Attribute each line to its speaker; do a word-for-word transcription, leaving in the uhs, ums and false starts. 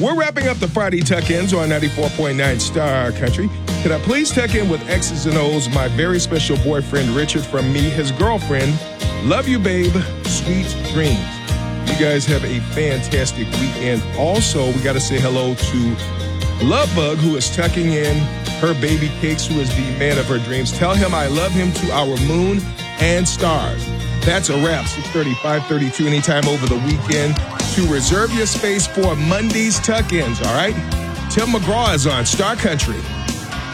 Speaker 1: We're wrapping up the Friday tuck-ins on ninety-four point nine Star Country. Can I please tuck in with X's and O's, my very special boyfriend, Richard, from me, his girlfriend. Love you, babe. Sweet dreams. You guys have a fantastic weekend. Also, we got to say hello to Lovebug, who is tucking in her baby Cakes, who is the man of her dreams. Tell him I love him to our moon and stars. That's a wrap. six thirty, five thirty-two, anytime over the weekend to reserve your space for Monday's tuck-ins, all right? Tim McGraw is on Star Country.